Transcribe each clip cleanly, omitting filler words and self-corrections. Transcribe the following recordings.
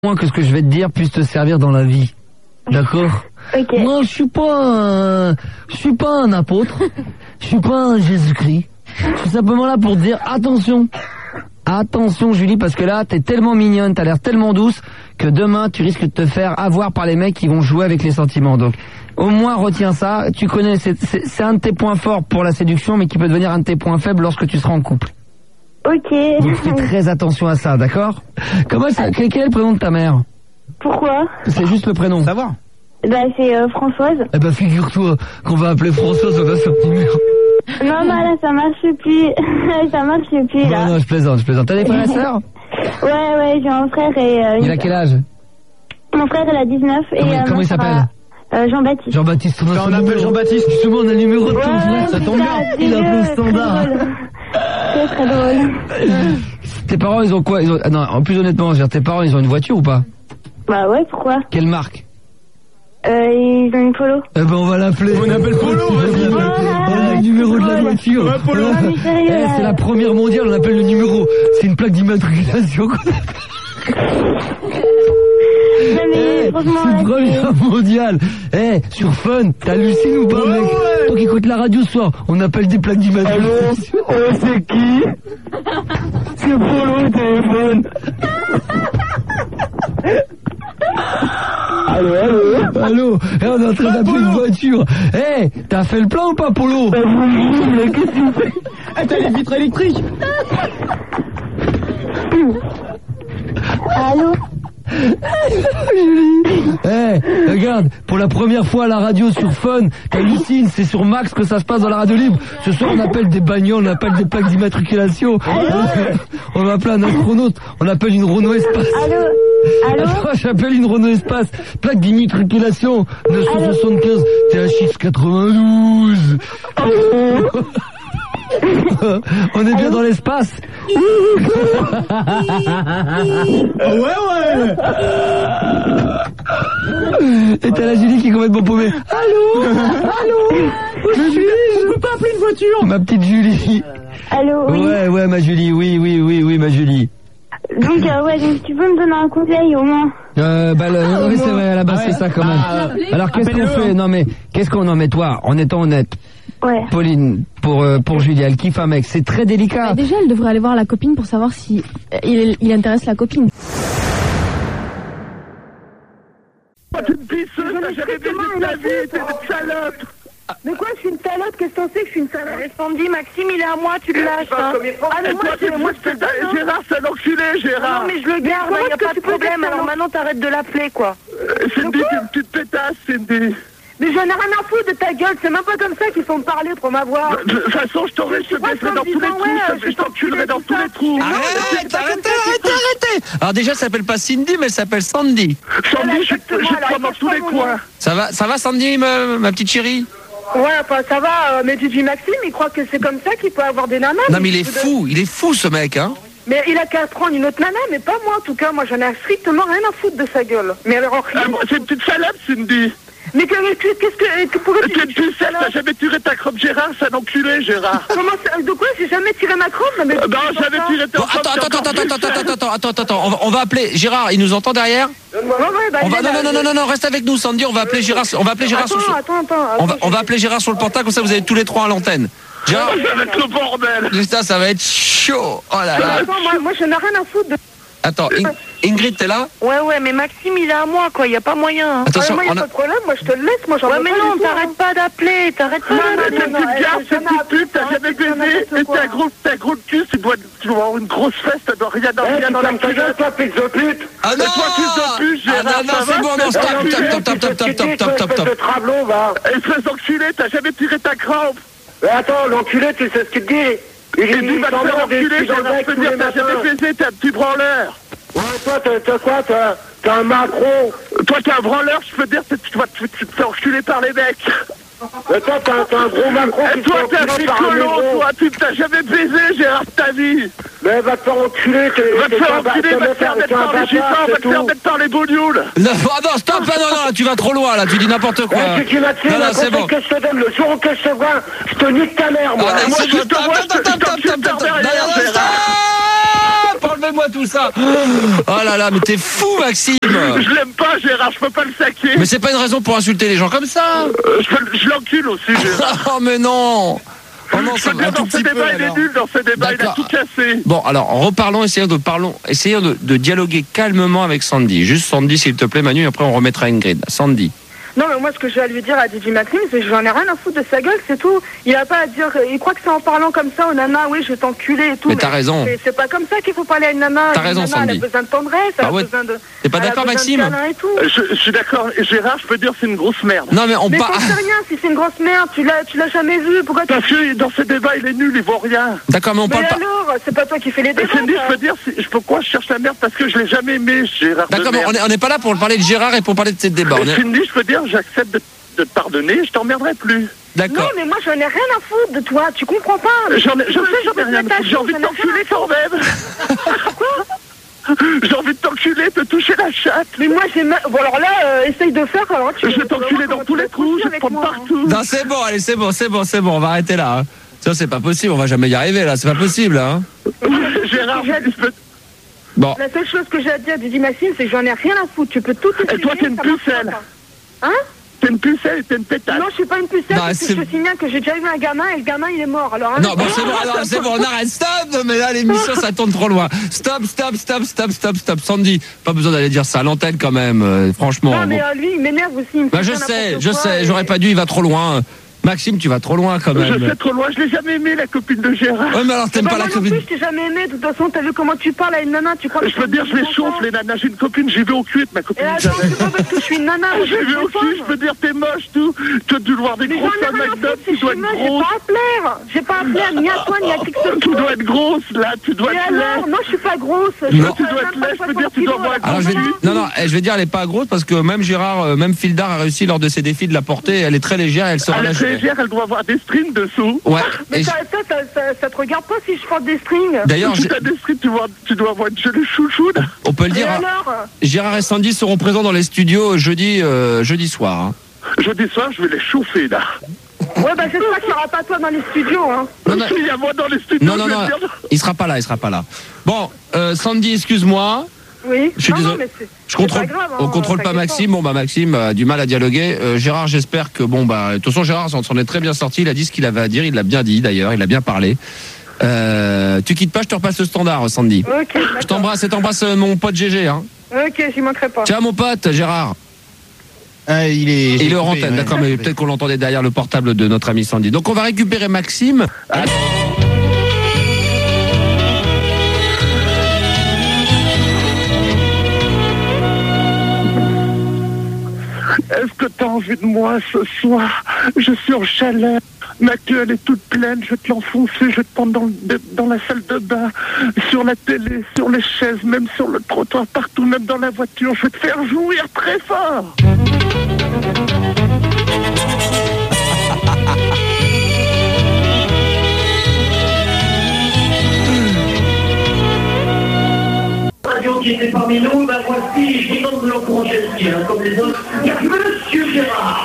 moins que ce que je vais te dire puisse te servir dans la vie. D'accord? Ok. Moi, je suis pas un apôtre. Je suis pas un Jésus-Christ. Je suis simplement là pour te dire attention. Attention, Julie, parce que là, t'es tellement mignonne, t'as l'air tellement douce que demain, tu risques de te faire avoir par les mecs qui vont jouer avec les sentiments. Donc, au moins, retiens ça. Tu connais, c'est un de tes points forts pour la séduction, mais qui peut devenir un de tes points faibles lorsque tu seras en couple. Ok. Donc, fais très attention à ça, d'accord? Quel est le prénom de ta mère? Pourquoi? C'est juste le prénom. Savoir. Bah c'est Françoise. Eh ben, figure-toi qu'on va appeler Françoise, on a ce numéro. Non, là, ça marche plus. Ça marche plus, là. Non, je plaisante. T'as des frères et sœurs? Ouais, j'ai un frère et... Il a quel âge? Mon frère, il a 19 et... Comment il s'appelle? Jean-Baptiste. Jean-Baptiste, on appelle Jean-Baptiste. Justement, on a le numéro de ton frère, ça c'est tombe ça, bien. c'est Il a appelé au très standard. drôle. C'est très drôle. Tes parents, ils ont quoi? Ah non, en plus honnêtement, je veux dire, tes parents, ils ont une voiture ou pas? Bah ouais, pourquoi? Quelle marque? Ils ont une Polo. Eh ben, on va l'appeler. On appelle Polo, vas-y. On a le numéro de la voiture. Ouais, Polo. Non, mais sérieux, C'est la première mondiale, on appelle le numéro. C'est une plaque d'immatriculation. Non mais franchement... C'est une première mondiale. Sur Fun, t'hallucines ou pas, mec? Toi qui écoutes la radio ce soir, on appelle des plaques d'immatriculation. C'est qui? C'est Polo au téléphone. Allô, on est en train d'appeler une voiture. T'as fait le plein ou pas, Polo? Mais qu'est-ce que tu fais? T'as les vitres électriques. Allô? Julie. Regarde, pour la première fois à la radio sur Fun, t'hallucines, c'est sur Max que ça se passe dans la radio libre. Ce soir, on appelle des bagnoles, on appelle des plaques d'immatriculation. On va appeler un astronaute, on appelle une Renault Espace. Allô? Attends, j'appelle une Renault Espace, plaque d'immatriculation 975 THX 92. On est bien dans l'espace. Ouais. Et t'as la Julie qui est complètement paumée. Allô? Mais Julie, je peux pas appeler une voiture. Ma petite Julie. Allô, oui. Ouais, ma Julie, oui, ma Julie. Donc, donc tu peux me donner un conseil au moins? Oui, c'est vrai, à la base, c'est ça quand même. Alors, qu'est-ce qu'on fait? Non, mais toi, en étant honnête. Ouais. Pauline, pour Julie, elle kiffe un mec, c'est très délicat. Déjà, elle devrait aller voir la copine pour savoir si il intéresse la copine. T'es une pisseuse, t'as jamais baisé de ta vie, t'es une salope. Mais quoi, je suis une salope? Qu'est-ce qu'on sait que je suis une salope? Sandy, Maxime, il est à moi, tu le lâches. Hein. Ah, mais moi, je te donne. Hein. Gérard, c'est un enculé, Gérard. Non, mais je le garde, il n'y a pas de problème. Alors maintenant, t'arrêtes de l'appeler, quoi. Cindy, t'es une petite pétasse, Cindy. Mais j'en ai rien à foutre de ta gueule, c'est même pas comme ça qu'il faut me parler pour m'avoir. De toute façon, je te baisserai dans tous les trous, je t'enculerai dans tous les trous. Arrêtez. Alors déjà, ça s'appelle pas Cindy, mais elle s'appelle Sandy. Sandy, je te prends dans tous les coins. Ça va Sandy, ma petite chérie? Ouais, enfin ça va, mais Gigi Maxime, il croit que c'est comme ça qu'il peut avoir des nanas. Non mais il est fou ce mec, hein. Mais il a qu'à prendre une autre nana, mais pas moi en tout cas, moi j'en ai strictement rien à foutre de sa gueule. Mais alors rien. C'est une petite salope, Cindy. Mais qu'est-ce que pourquoi tu dis ça? T'as jamais tiré ta crotte, Gérard, c'est un enculé, Gérard. Comment ça? De quoi? J'ai jamais tiré ma crotte? Non, j'avais tiré ta crotte. Attends, on va appeler Gérard, il nous entend derrière? Non, reste avec nous, Sandy, on va appeler Gérard. On va appeler Gérard on va appeler Gérard sur le portable, comme ça vous avez tous les trois à l'antenne. Gérard, ça va être le bordel. Ça va être chaud. Oh là là. Attends, moi j'en ai rien à foutre de... Attends, Ingrid, t'es là? Ouais, mais Maxime, il est à moi, quoi, y a pas moyen. Attention, moi, y a pas de problème, moi je te le laisse, moi j'en veux pas. Ouais, mais non, t'arrêtes pas d'appeler, t'arrêtes pas d'appeler. Non, c'est une petite pute, t'as jamais baisé, et t'as gros cul, tu dois avoir une grosse fesse, t'as dois rien dans la gueule, toi, fils de pute. Ah non! Toi, fils de pute, Gérard, non, c'est bon, non, stop. Et fais enculer, t'as jamais tiré ta crampe. Mais attends, l'enculé, tu sais ce qu'il te dit? Il va te faire enculer, Gérard, te dire, t'as jamais baisé, t'es un petit branleur. Ouais, toi, t'as quoi? T'es un Macron. Toi, t'es un branleur, je peux dire, tu te fais enculer par les mecs. Mais toi, t'es un gros Macron qui te toi, fait t'es un enculer par un piccolo, maison. toi, tu t'as jamais baisé, Gérard, ta vie. Mais va te faire enculer, va te faire enculer, va te faire mettre par les gitans, va te faire mettre par les bougnoules. Non, stop, non, tu vas trop loin, là, tu dis n'importe quoi. Ouais, tu vas te faire un conseil que je te donne, le jour où je te vois, je te nique ta mère, moi. Moi, je te vois, je te Enlevez-moi tout tout ça. Oh là là, mais t'es fou, Maxime. Je l'aime pas, Gérard, je peux pas le saquer. Mais c'est pas une raison pour insulter les gens comme ça. Je l'encule aussi, Gérard. Oh mais non. Oh non, ça va un tout dans ce petit peu. débat, il est nul, dans ce débat, il a tout cassé. Bon, alors, reparlons, essayons de dialoguer calmement avec Sandy. Juste Sandy, s'il te plaît, Manu, et après on remettra Ingrid. Sandy. Non, mais moi, ce que je vais lui dire à DJ Maxime, c'est que j'en ai rien à foutre de sa gueule, c'est tout. Il a pas à dire, il croit que c'est en parlant comme ça aux nanas, oui, je vais t'enculer et tout. Mais t'as raison. C'est pas comme ça qu'il faut parler à une nana. T'as raison, Sandy. Elle a besoin de tendresse, elle a besoin de. T'es pas d'accord, Maxime? Je suis d'accord, Gérard, je peux dire c'est une grosse merde. Non, mais Mais t'en sais rien, si c'est une grosse merde, tu l'as jamais vu, pourquoi Parce que dans ce débat, il est nul, il vaut rien. D'accord, mais on parle pas. Mais alors, c'est pas toi qui fais les débats. Cindy, je peux dire, pourquoi je cherche la merde? Parce que je l'ai jamais aimé, Gérard. D'accord, mais on n'est pas là pour parler de Gérard et pour parler de ces débats. Cindy, je peux dire, j'accepte de te pardonner, je t'emmerderai plus. D'accord. Non, mais moi, j'en ai rien à foutre de toi, tu comprends pas. J'en ai rien à foutre, j'ai envie de t'enculer quand même. J'ai envie de t'enculer, de te toucher la chatte. Mais moi, bon, alors là, essaye de faire. Alors, je vais t'enculer dans tous les trous, je vais te prendre partout. Non, c'est bon, allez, c'est bon, on va arrêter là. Hein. Ça, c'est pas possible, on va jamais y arriver là, c'est pas possible. Hein. Gérard, bon. La seule chose que j'ai à dire à Didi Maxime, c'est que j'en ai rien à foutre. Tu peux tout essayer. Et toi, t'es une pucelle. Hein? T'es une pucelle et t'es une pétasse. Non, je suis pas une pucelle, parce que je te signale que j'ai déjà eu un gamin et le gamin il est mort. Alors, non, bon, c'est bon, on arrête, stop. Mais là, l'émission, ça tourne trop loin. Stop. Sandy, pas besoin d'aller dire ça à l'antenne quand même, franchement. Non, mais lui, il m'énerve aussi. Bah, je sais, j'aurais pas dû, il va trop loin. Maxime, tu vas trop loin quand même. Je sais trop loin, je l'ai jamais aimé la copine de Gérard. Ouais, mais alors t'aimes pas la copine. Moi non plus, je t'ai jamais aimé. De toute façon, t'as vu comment tu parles à une nana, tu crois que je peux dire, je les chauffe les nanas. J'ai une copine, j'y vais au cul avec ma copine. Et attends, c'est pas parce que je suis une nana. J'y vais au cul, je peux dire, t'es moche, tout. Tu as dû voir des grosses à McDonald's, tu dois être grosse. J'ai pas à plaire, ni à toi, ni à qui que ce soit. Tu dois être grosse, là, tu dois être laide. Non, je suis pas grosse. Non, tu dois être laide, je peux dire, tu dois voir alors, je vais dire, elle est pas grosse parce que même Gérard, même Fildar a réussi lors de ses défis de la porter. Elle est très légère, elle se relâche. Elle est très légère, elle doit avoir des strings dessous. Ouais. Mais ça te regarde pas si je porte des strings. D'ailleurs, si t'as des strings, tu dois avoir une jolie chouchou. On peut le dire. Gérard et Sandy seront présents dans les studios jeudi soir. Hein. Jeudi soir, je vais les chauffer là. Ouais, bah j'espère qu'il n'y aura pas toi dans les studios. Hein. Non, il y a moi dans les studios. Non, il sera pas là. Bon, Sandy, excuse-moi. Oui. Je suis désolé. On contrôle pas Maxime. Bon bah Maxime a du mal à dialoguer. Gérard, j'espère que de toute façon Gérard s'en est très bien sorti. Il a dit ce qu'il avait à dire. Il l'a bien dit d'ailleurs. Il a bien parlé. Tu quittes pas, je te repasse le standard, Sandy. Ok. Je t'embrasse et t'embrasse mon pote GG. Hein. Ok, j'y manquerai pas. Tiens mon pote Gérard. Il est hors antenne, d'accord, mais peut-être qu'on l'entendait derrière le portable de notre ami Sandy. Donc on va récupérer Maxime. Est-ce que t'as envie de moi ce soir? Je suis en chaleur, ma queue elle est toute pleine, je vais te l'enfoncer, je vais te prendre dans la salle de bain, sur la télé, sur les chaises, même sur le trottoir, partout, même dans la voiture, je vais te faire jouir très fort. Qui était parmi nous, ben voici, je vous donne de l'encourager aussi, hein, comme les autres. Il y a Monsieur Gérard.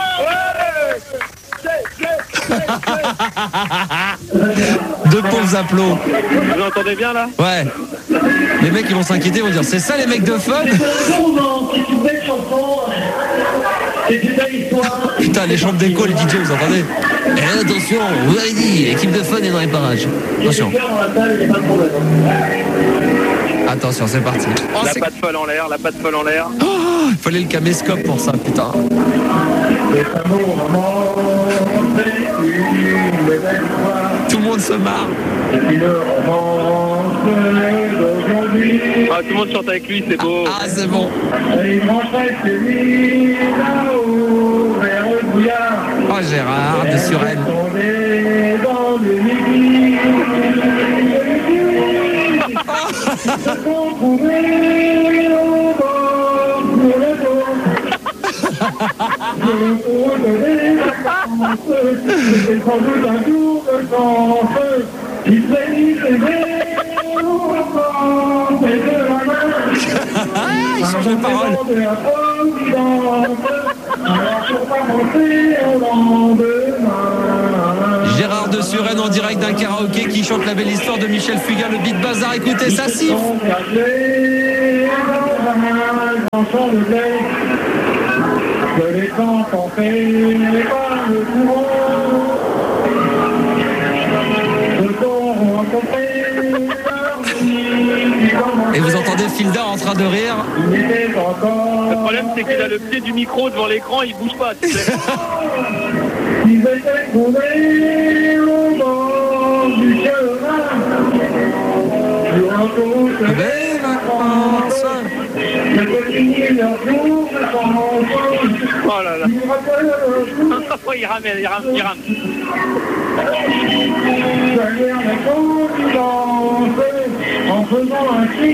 Deux pauvres applaudissements. Vous entendez bien là? Ouais. Les mecs ils vont s'inquiéter, ils vont dire c'est ça les mecs de fun? C'est une belle chanson. C'est une belle histoire. Putain, les chambres d'écho, les DJ, vous entendez? Et attention, vous avez dit, l'équipe de fun est dans les parages. Attention. Attention, c'est parti. Oh, la patte folle en l'air, la patte folle en l'air. Oh, il fallait le caméscope pour ça, putain. Tout le monde se marre. Ah, tout le monde chante avec lui, c'est beau. Ah, c'est bon. Oh, Gérard, de Suresnes. Il change de parole. Gérard de Suresnes en direct d'un karaoké qui chante la belle histoire de Michel Fugain, le beat bazar. Écoutez, ça siffle. Et vous entendez Filda en train de rire. Le problème, c'est qu'il a le pied du micro devant l'écran, il bouge pas. Tu sais. Oh là là. Il rame. En faisant un